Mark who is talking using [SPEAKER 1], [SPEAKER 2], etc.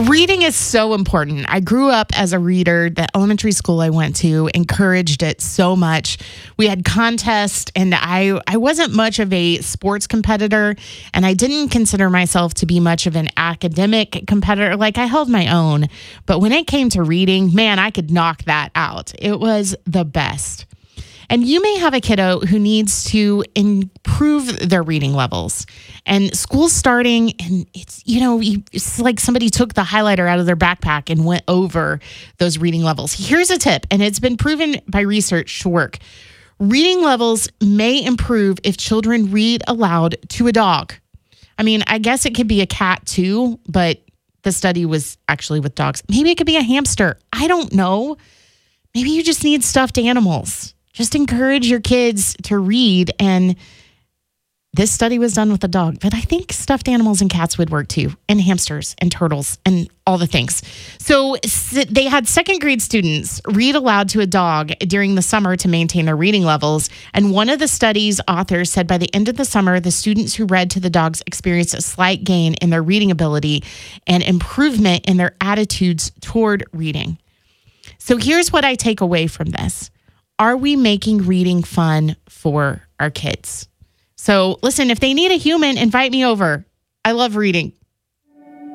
[SPEAKER 1] Reading is so important. I grew up as a reader. The elementary school I went to encouraged it so much. We had contests, and I wasn't much of a sports competitor, and I didn't consider myself to be much of an academic competitor. Like, I held my own. But when it came to reading, man, I could knock that out. It was the best. And you may have a kiddo who needs to improve their reading levels. And school's starting, and it's like somebody took the highlighter out of their backpack and went over those reading levels. Here's a tip, and it's been proven by research to work. Reading levels may improve if children read aloud to a dog. I mean, I guess it could be a cat too, but the study was actually with dogs. Maybe it could be a hamster. I don't know. Maybe you just need stuffed animals. Just encourage your kids to read. And this study was done with a dog, but I think stuffed animals and cats would work too, and hamsters and turtles and all the things. So they had second grade students read aloud to a dog during the summer to maintain their reading levels. And one of the study's authors said by the end of the summer, the students who read to the dogs experienced a slight gain in their reading ability and improvement in their attitudes toward reading. So here's what I take away from this. Are we making reading fun for our kids? So listen, if they need a human, invite me over. I love reading.